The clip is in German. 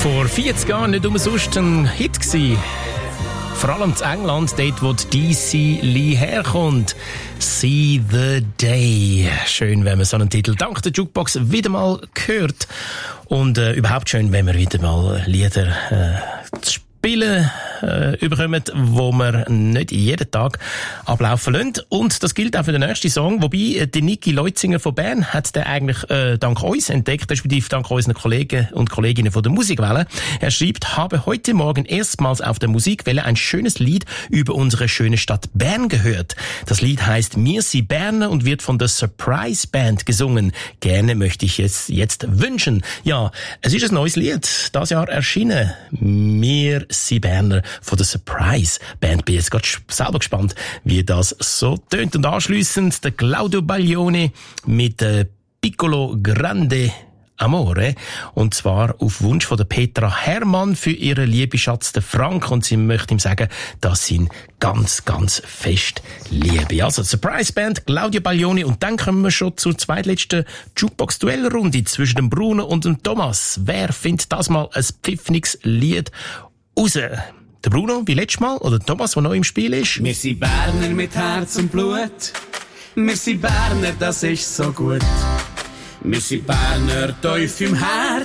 Vor 40 Jahren nicht umsonst ein Hit gewesen. Vor allem in England, dort wo die DC Lee herkommt. See the Day. Schön, wenn man so einen Titel dank der Jukebox wieder mal hört. Und überhaupt schön, wenn man wieder mal Lieder spielen überkommen, wo wir nicht jeden Tag ablaufen lassen. Und das gilt auch für den nächsten Song, wobei der Niki Leutzinger von Bern hat den eigentlich dank uns entdeckt, respektive dank unseren Kollegen und Kolleginnen von der Musikwelle. Er schreibt, habe heute Morgen erstmals auf der Musikwelle ein schönes Lied über unsere schöne Stadt Bern gehört. Das Lied heißt «Mir sie Berner» und wird von der Surprise Band gesungen. Gerne möchte ich es jetzt wünschen. Ja, es ist ein neues Lied, das Jahr erschienen. «Mir sie Berner» von der Surprise Band. Bin jetzt gerade selber gespannt, wie das so tönt. Und anschliessend der Claudio Baglioni mit Piccolo Grande Amore. Und zwar auf Wunsch von der Petra Hermann für ihren lieben Schatz, den Frank. Und sie möchte ihm sagen, dass sie ihn ganz, ganz fest liebe. Also Surprise Band, Claudio Baglioni. Und dann kommen wir schon zur zweitletzten Jukebox-Duellrunde zwischen dem Bruno und dem Thomas. Wer findet das mal ein pfiffniges Lied raus? Der Bruno, wie letztes Mal, oder Thomas, der neu im Spiel ist? Wir sind Berner mit Herz und Blut. Wir sind Berner, das ist so gut. Wir sind Berner tief im Herz.